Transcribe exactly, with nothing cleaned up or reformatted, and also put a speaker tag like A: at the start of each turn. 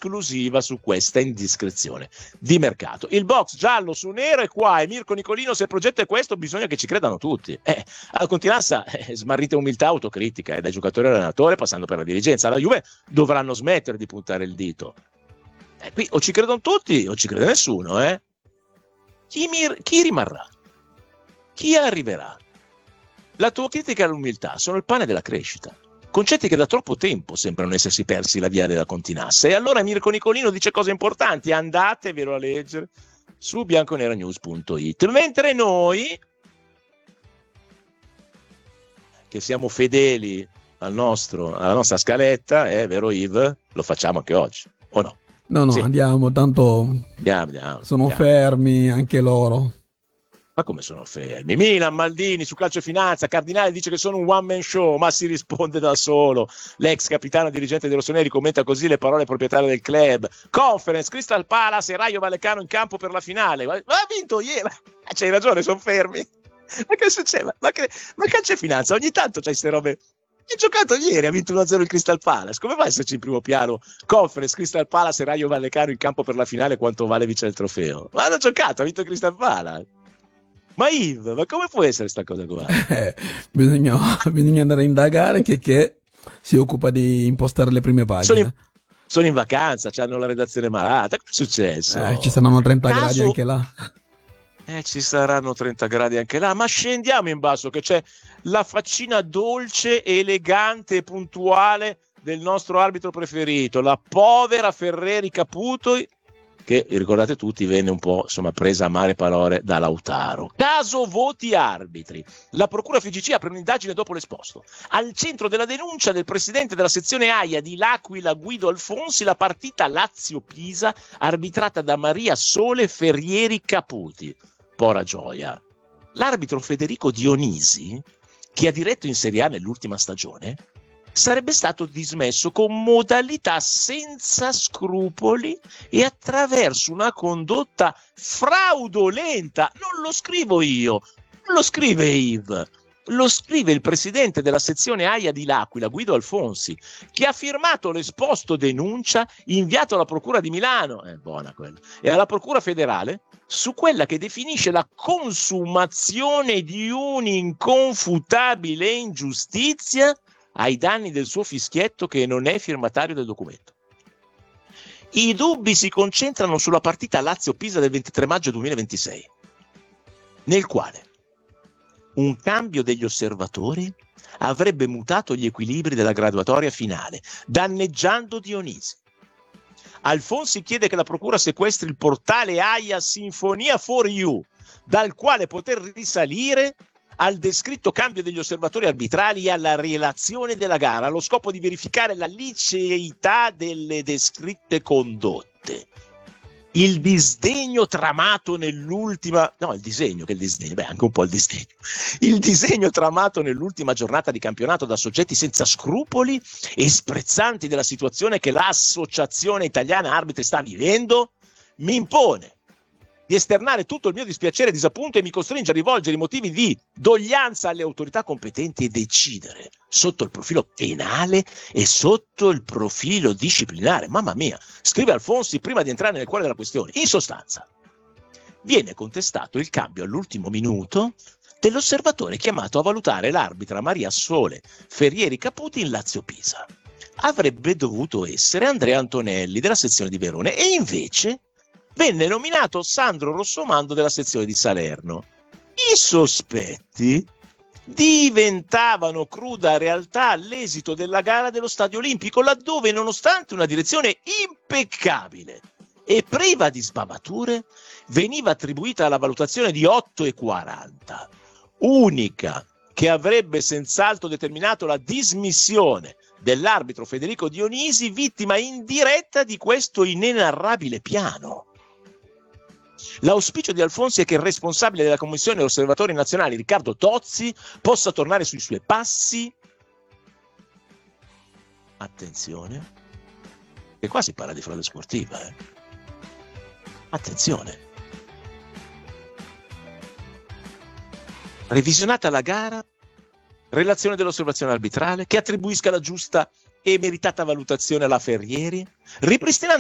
A: esclusiva su questa indiscrezione di mercato. Il box giallo su nero è qua, e Mirko Nicolino, se il progetto è questo bisogna che ci credano tutti. Eh, alla Continassa eh, smarrite umiltà autocritica, eh, dai giocatori all'allenatore passando per la dirigenza. La Juve dovranno smettere di puntare il dito. Eh, qui o ci credono tutti o ci crede nessuno. Eh? Chi, mir- chi rimarrà? Chi arriverà? La tua critica e l'umiltà sono il pane della crescita. Concetti che da troppo tempo sembrano essersi persi la via della Continassa. E allora Mirko Nicolino dice cose importanti, andatevelo a leggere su bianconeranews punto it. Mentre noi, che siamo fedeli al nostro, alla nostra scaletta, è eh, vero Yves, lo facciamo anche oggi, o no?
B: No, no, sì. andiamo, tanto
A: andiamo, andiamo,
B: sono
A: andiamo.
B: fermi anche loro.
A: Ma come sono fermi? Milan, Maldini su Calcio e Finanza, Cardinale dice che sono un one man show, ma si risponde da solo. L'ex capitano dirigente dei rossoneri commenta così le parole proprietarie del club. Conference, Crystal Palace e Rayo Vallecano in campo per la finale. Ma ha vinto ieri, c'hai ragione, sono fermi. Ma che succede? Ma, che, ma Calcio e Finanza, ogni tanto c'hai queste robe. Ha giocato ieri, ha vinto uno a zero il Crystal Palace. Come fa a esserci in primo piano Conference, Crystal Palace e Rayo Vallecano in campo per la finale? Quanto vale vincere il trofeo? Ma hanno giocato, ha vinto il Crystal Palace. Ma Yves, ma come può essere sta cosa qua?
B: Eh, bisogna, bisogna andare a indagare che, che si occupa di impostare le prime pagine.
A: Sono in, sono in vacanza, hanno la redazione malata. Cosa è successo?
B: Eh, ci saranno trenta
A: Caso...
B: gradi anche là.
A: Eh, ci saranno trenta gradi anche là, ma scendiamo in basso che c'è la faccina dolce, elegante e puntuale del nostro arbitro preferito, la povera Ferreri Caputo, che ricordate tutti venne un po' insomma presa a male parole da Lautaro. Caso voti arbitri. La procura F G C apre un'indagine dopo l'esposto. Al centro della denuncia del presidente della sezione AIA di L'Aquila Guido Alfonsi la partita Lazio-Pisa arbitrata da Maria Sole Ferrieri Caputi. Pora gioia. L'arbitro Federico Dionisi, che ha diretto in Serie A nell'ultima stagione, sarebbe stato dismesso con modalità senza scrupoli e attraverso una condotta fraudolenta. Non lo scrivo io, non lo scrive Yves, lo scrive il presidente della sezione AIA di L'Aquila, Guido Alfonsi, che ha firmato l'esposto denuncia inviato alla Procura di Milano, è buona quella, e alla Procura federale, su quella che definisce la consumazione di un'inconfutabile ingiustizia ai danni del suo fischietto che non è firmatario del documento. I dubbi si concentrano sulla partita Lazio-Pisa del ventitré maggio duemilaventisei, nel quale un cambio degli osservatori avrebbe mutato gli equilibri della graduatoria finale, danneggiando Dionisi. Alfonsi chiede che la procura sequestri il portale AIA Sinfonia for You, dal quale poter risalire al descritto cambio degli osservatori arbitrali e alla relazione della gara, allo scopo di verificare la liceità delle descritte condotte. Il disdegno tramato nell'ultima, no, il disegno, che il disdegno, beh, anche un po' il disdegno. Il disegno tramato nell'ultima giornata di campionato da soggetti senza scrupoli e sprezzanti della situazione che l'Associazione Italiana Arbitri sta vivendo, mi impone di esternare tutto il mio dispiacere e disappunto e mi costringe a rivolgere i motivi di doglianza alle autorità competenti e decidere sotto il profilo penale e sotto il profilo disciplinare. Mamma mia, scrive Alfonsi prima di entrare nel cuore della questione. In sostanza, viene contestato il cambio all'ultimo minuto dell'osservatore chiamato a valutare l'arbitra Maria Sole Ferrieri Caputi in Lazio-Pisa. Avrebbe dovuto essere Andrea Antonelli della sezione di Verone e invece venne nominato Sandro Rossomando della sezione di Salerno. I sospetti diventavano cruda realtà all'esito della gara dello Stadio Olimpico, laddove, nonostante una direzione impeccabile e priva di sbavature, veniva attribuita la valutazione di otto e quaranta, unica che avrebbe senz'altro determinato la dismissione dell'arbitro Federico Dionisi, vittima indiretta di questo inenarrabile piano. L'auspicio di Alfonsi è che il responsabile della Commissione degli Osservatori Nazionali, Riccardo Tozzi, possa tornare sui suoi passi. Attenzione, che qua si parla di frode sportiva. Eh? Attenzione. Revisionata la gara, relazione dell'osservazione arbitrale che attribuisca la giusta e meritata valutazione alla Ferrieri, ripristinando